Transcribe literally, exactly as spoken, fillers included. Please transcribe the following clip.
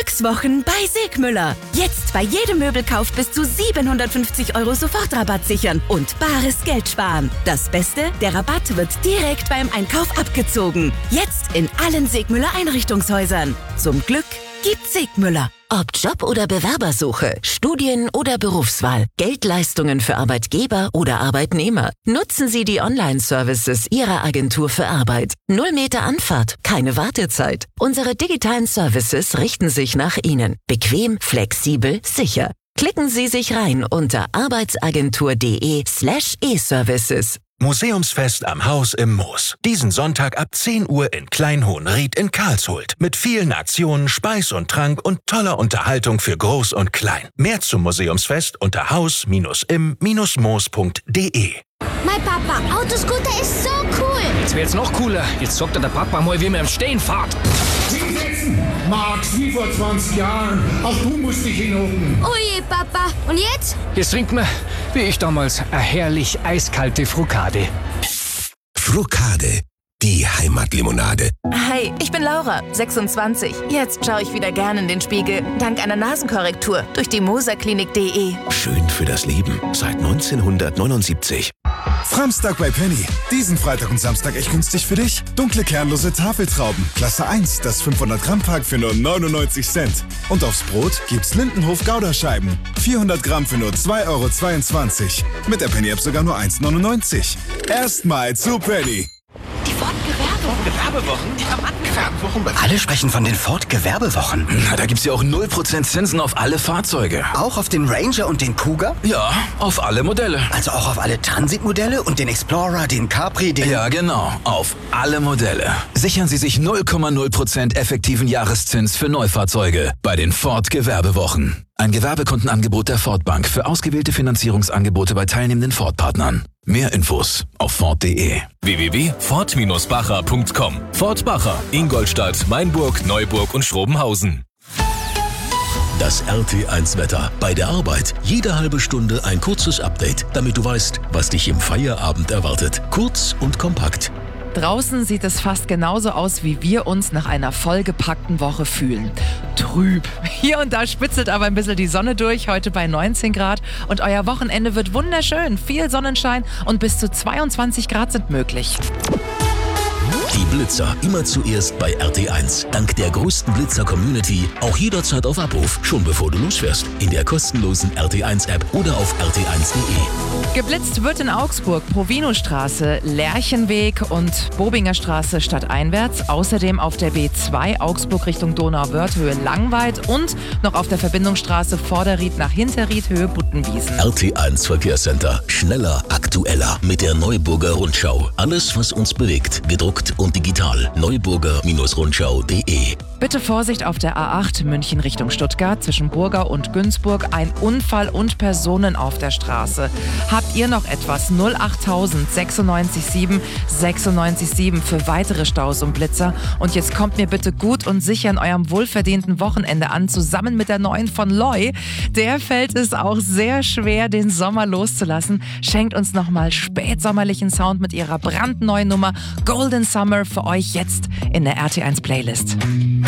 Glückswochen bei Segmüller. Jetzt bei jedem Möbelkauf bis zu siebenhundertfünfzig Euro Sofortrabatt sichern und bares Geld sparen. Das Beste, der Rabatt wird direkt beim Einkauf abgezogen. Jetzt in allen Segmüller Einrichtungshäusern. Zum Glück gibt's Segmüller. Ob Job oder Bewerbersuche, Studien oder Berufswahl, Geldleistungen für Arbeitgeber oder Arbeitnehmer. Nutzen Sie die Online-Services Ihrer Agentur für Arbeit. Null Meter Anfahrt, keine Wartezeit. Unsere digitalen Services richten sich nach Ihnen. Bequem, flexibel, sicher. Klicken Sie sich rein unter arbeitsagentur.de slash e-Services. Museumsfest am Haus im Moos. Diesen Sonntag ab zehn Uhr in Kleinhohenried in Karlsholt. Mit vielen Aktionen, Speis und Trank und toller Unterhaltung für Groß und Klein. Mehr zum Museumsfest unter haus-im-moos punkt de. Mein Papa, Autoscooter ist so cool. Das wäre jetzt noch cooler. Jetzt sagt der Papa mal, wie man im Stehen fährt. Hinsetzen! Max, wie vor zwanzig Jahren. Auch du musst dich hinhocken. Oh je, Papa. Und jetzt? Jetzt trinkt man, wie ich damals, eine herrlich eiskalte Frucade. Frucade, die Heimatlimonade. Hi, ich bin Laura, sechsundzwanzig. Jetzt schaue ich wieder gerne in den Spiegel, dank einer Nasenkorrektur durch die moserklinik punkt de. Schön für das Leben, seit neunzehnhundertneunundsiebzig. Samstag bei Penny. Diesen Freitag und Samstag echt günstig für dich. Dunkle kernlose Tafeltrauben. Klasse eins, das fünfhundert Gramm Pack für nur neunundneunzig Cent. Und aufs Brot gibt's Lindenhof Gouda-Scheiben. vierhundert Gramm für nur zwei Euro zweiundzwanzig. Mit der Penny-App sogar nur eins neunundneunzig. Erstmal zu Penny. Die Ford Gewerbewochen? Die Rabattgewerbewochen? Alle sprechen von den Ford Gewerbewochen. Na, da gibt's ja auch null Prozent Zinsen auf alle Fahrzeuge. Auch auf den Ranger und den Kuga? Ja, auf alle Modelle. Also auch auf alle Transitmodelle und den Explorer, den Capri, den... Ja, genau. Auf alle Modelle. Sichern Sie sich null Komma null Prozent effektiven Jahreszins für Neufahrzeuge bei den Ford Gewerbewochen. Ein Gewerbekundenangebot der Ford Bank für ausgewählte Finanzierungsangebote bei teilnehmenden Ford-Partnern. Mehr Infos auf ford punkt de. w w w punkt ford bacher punkt com. Ford Bacher, Ingolstadt, Mainburg, Neuburg und Schrobenhausen. Das R T eins Wetter. Bei der Arbeit jede halbe Stunde ein kurzes Update, damit du weißt, was dich im Feierabend erwartet. Kurz und kompakt. Draußen sieht es fast genauso aus, wie wir uns nach einer vollgepackten Woche fühlen. Trüb. Hier und da spitzelt aber ein bisschen die Sonne durch, heute bei neunzehn Grad. Und euer Wochenende wird wunderschön. Viel Sonnenschein und bis zu zweiundzwanzig Grad sind möglich. Die Blitzer immer zuerst bei R T eins. Dank der größten Blitzer-Community auch jederzeit auf Abruf, schon bevor du losfährst. In der kostenlosen R T eins App oder auf r t eins punkt de. Geblitzt wird in Augsburg Provinostraße, Lerchenweg und Bobinger Straße stadteinwärts. Außerdem auf der B zwei Augsburg Richtung Donauwörth Höhe Langweid und noch auf der Verbindungsstraße Vorderried nach Hinterried Höhe Buttenwiesen. R T eins Verkehrscenter. Schneller, aktueller mit der Neuburger Rundschau. Alles, was uns bewegt, gedruckt und digital. neuburger Rundschau punkt de. Bitte Vorsicht auf der A acht München Richtung Stuttgart zwischen Burgau und Günzburg. Ein Unfall und Personen auf der Straße. Habt ihr noch etwas? null achttausend sechsundneunzig sieben sechsundneunzig sieben für weitere Staus und Blitzer. Und jetzt kommt mir bitte gut und sicher in eurem wohlverdienten Wochenende an, zusammen mit der neuen von Loy. Der fällt es auch sehr schwer, den Sommer loszulassen. Schenkt uns nochmal spätsommerlichen Sound mit ihrer brandneuen Nummer Golden Summer für euch jetzt in der R T eins Playlist.